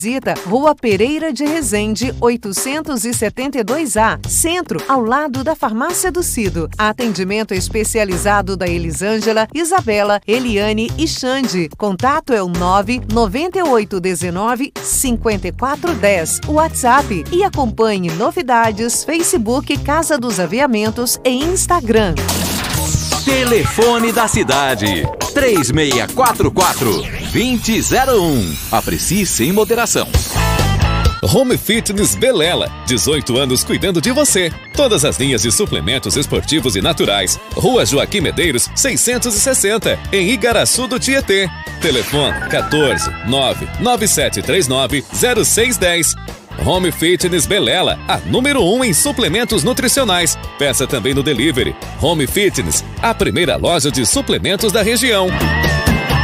Visita Rua Pereira de Resende, 872A, Centro, ao lado da Farmácia do Cido. Atendimento especializado da Elisângela, Isabela, Eliane e Xande. Contato é o 99819-5410. WhatsApp e acompanhe novidades, Facebook Casa dos Aviamentos e Instagram. Telefone da cidade 3644-2001. Aprecie sem moderação. Home Fitness Belela, 18 anos cuidando de você. Todas as linhas de suplementos esportivos e naturais. Rua Joaquim Medeiros, 660, em Igaraçu do Tietê. Telefone 14-99739-0610. Home Fitness Belela, a número 1 em suplementos nutricionais. Peça também no delivery. Home Fitness, a primeira loja de suplementos da região.